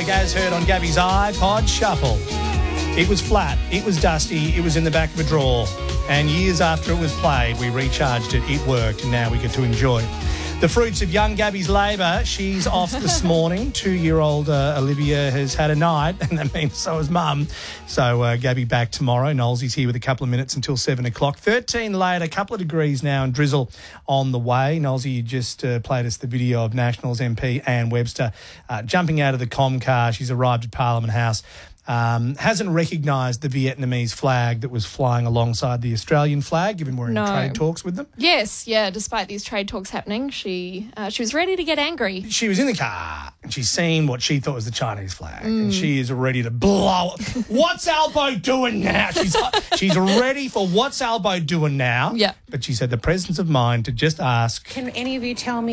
work, as heard on Gabby's iPod Shuffle. It was flat, it was dusty, it was in the back of a drawer. And years after it was played, we recharged it, it worked, and now we get to enjoy it. The fruits of young Gabby's labour. She's off this morning. 2-year-old Olivia has had a night, and that means so has Mum. So Gabby back tomorrow. Nolsey's here with a couple of minutes until 7 o'clock. 13 later, a couple of degrees now, and drizzle on the way. Nolsey, you just played us the video of Nationals MP Anne Webster jumping out of the Com car. She's arrived at Parliament House. Hasn't recognised the Vietnamese flag that was flying alongside the Australian flag, given we're in trade talks with them. Yes, yeah, despite these trade talks happening, she was ready to get angry. She was in the car and she's seen what she thought was the Chinese flag and she is ready to blow up. What's Albo doing now? She's ready for what's Albo doing now. Yeah. But she said the presence of mind to just ask, can any of you tell me